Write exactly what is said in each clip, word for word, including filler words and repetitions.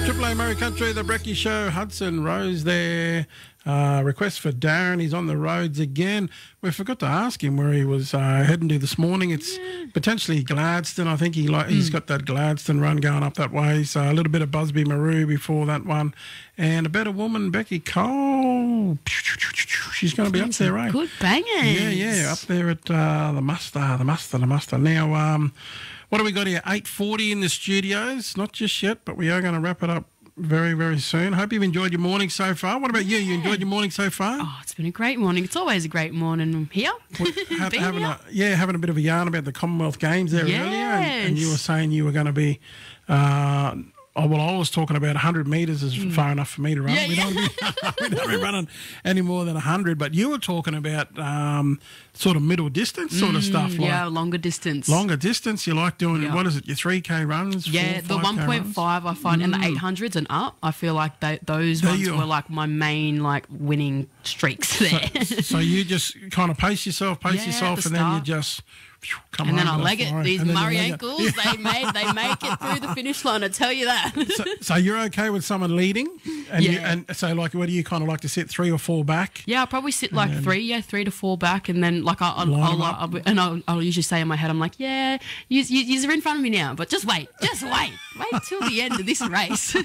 Triple A Murray Country, the Brecky Show, Hudson Rose there. Uh, request for Darren. He's on the roads again. We forgot to ask him where he was uh, heading to this morning. It's yeah. potentially Gladstone. I think he like, mm. he's got that Gladstone run going up that way. So a little bit of Busby Maru before that one. And a better woman, Becky Cole. She's going to be up there, right? Good bangers. Yeah, yeah, up there at uh, the muster, the muster, the muster. Now, um, what do we got here? eight forty in the studios. Not just yet, but we are going to wrap it up very, very soon. Hope you've enjoyed your morning so far. What about you? You enjoyed your morning so far? Oh, it's been a great morning. It's always a great morning here. Well, ha- having here. A, yeah, having a bit of a yarn about the Commonwealth Games there yes. earlier. And, and you were saying you were going to be... Uh, Oh, well, I was talking about one hundred metres is mm. far enough for me to run. Yeah, we, yeah. Don't be, we don't be running any more than one hundred. But you were talking about um, sort of middle distance sort mm, of stuff. Like yeah, longer distance. Longer distance. You like doing, yeah. what is it, your three K runs? Yeah, four, the one point five I find, mm. and the eight hundreds and up, I feel like they, those there ones were like my main like winning streaks there. So, so you just kind of pace yourself, pace yeah, yourself, the and start. then you just... Come and then I the leg it. fire. These Murray ankles, yeah. they made they make it through the finish line. I tell you that. so, so you're okay with someone leading, and yeah. you, and so like, what do you kind of like to sit three or four back? Yeah, I'll probably sit like three, yeah, three to four back, and then like I'll, I'll, I'll, I'll and I'll, I'll usually say in my head, I'm like, yeah, you you're in front of me now, but just wait, just wait, wait till the end of this race.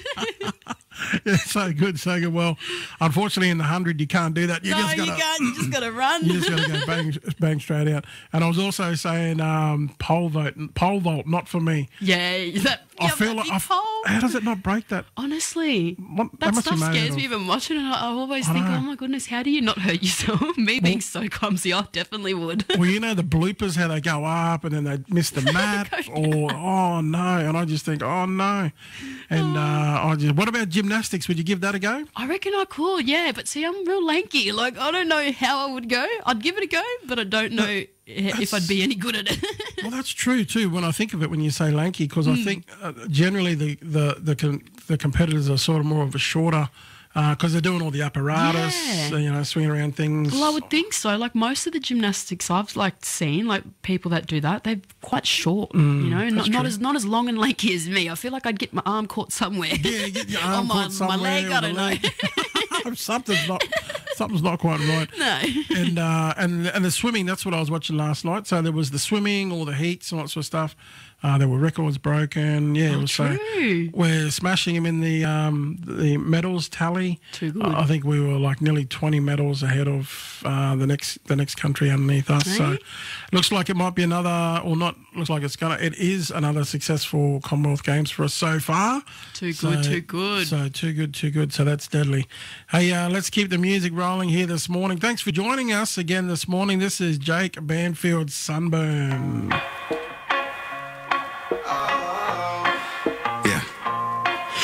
Yeah, so good, so good. Well, unfortunately, in the hundred, you can't do that. You no, just gotta, you can't. You just got to run. You just got to go bang, bang straight out. And I was also saying um, pole vault, pole vault, not for me. Yeah, that. I feel like I, how does it not break that? Honestly, what, that, that stuff scares me even watching it. I always I think, know. oh my goodness, how do you not hurt yourself? me being well, so clumsy, I definitely would. Well, you know the bloopers, how they go up and then they miss the mat, or oh no, and I just think, oh no, and uh, I just. What about gymnastics? Would you give that a go? I reckon I could, yeah, but see, I'm real lanky. Like I don't know how I would go. I'd give it a go, but I don't know. No. If I'd be any good at it. Well, that's true too. When I think of it, when you say lanky, because mm. I think uh, generally the the the, con- the competitors are sort of more of a shorter, because uh, they're doing all the apparatus, yeah. you know, swinging around things. Well, I would think so. Like most of the gymnastics I've like seen, like people that do that, they're quite short. Mm, you know, not, not as not as long and lanky as me. I feel like I'd get my arm caught somewhere. Yeah, get your arm my, caught somewhere. My leg, I don't know. something's not something's not quite right. No. And uh, and and the swimming, that's what I was watching last night. So there was the swimming, all the heats and all that sort of stuff. Uh, there were records broken. Yeah, oh, it was true. So we're smashing him in the um, the medals tally. Too good. Uh, I think we were like nearly twenty medals ahead of uh, the next the next country underneath us. Right. So looks like it might be another, or not. Looks like it's gonna. It is another successful Commonwealth Games for us so far. Too so, good, too good. So too good, too good. So that's deadly. Hey, uh, let's keep the music rolling here this morning. Thanks for joining us again this morning. This is Jake Banfield, Sunburn.